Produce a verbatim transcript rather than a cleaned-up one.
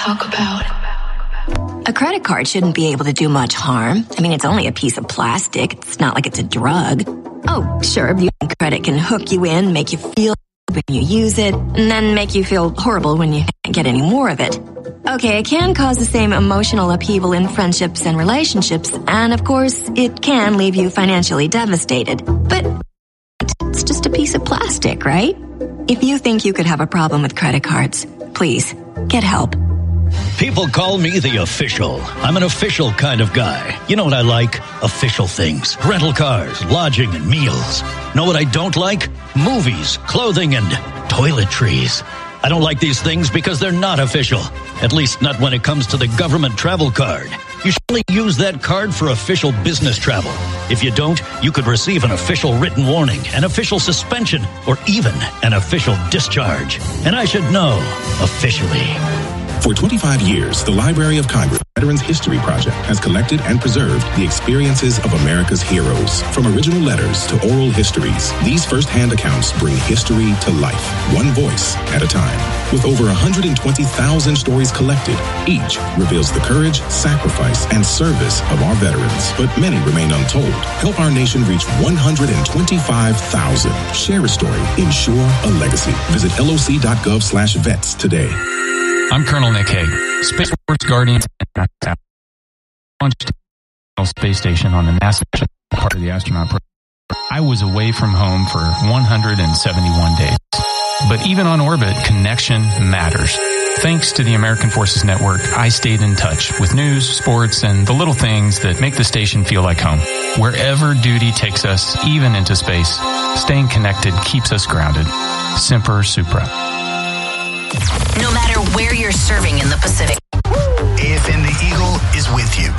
talk about. A credit card shouldn't be able to do much harm. I mean, it's only a piece of plastic. It's not like it's a drug. Oh, sure, abusing credit can hook you in, make you feel when you use it, and then make you feel horrible when you can't get any more of it. Okay, it can cause the same emotional upheaval in friendships and relationships, and of course, it can leave you financially devastated. But it's just a piece of plastic, right? If you think you could have a problem with credit cards, please, get help. People call me the official. I'm an official kind of guy. You know what I like? Official things. Rental cars, lodging, and meals. Know what I don't like? Movies, clothing, and toiletries. I don't like these things because they're not official. At least not when it comes to the government travel card. You should only use that card for official business travel. If you don't, you could receive an official written warning, an official suspension, or even an official discharge. And I should know officially. For twenty-five years, the Library of Congress Veterans History Project has collected and preserved the experiences of America's heroes. From original letters to oral histories, these first-hand accounts bring history to life, one voice at a time. With over one hundred twenty thousand stories collected, each reveals the courage, sacrifice, and service of our veterans. But many remain untold. Help our nation reach one hundred twenty-five thousand. Share a story. Ensure a legacy. Visit L O C dot gov slash vets today. I'm Colonel Nick Hague, Space Force Guardian, launched the space station on the NASA part of the astronaut program. I was away from home for one hundred seventy-one days. But even on orbit, connection matters. Thanks to the American Forces Network, I stayed in touch with news, sports, and the little things that make the station feel like home. Wherever duty takes us, even into space, staying connected keeps us grounded. Semper Supra. No matter where you're serving in the Pacific, A F M The Eagle is with you.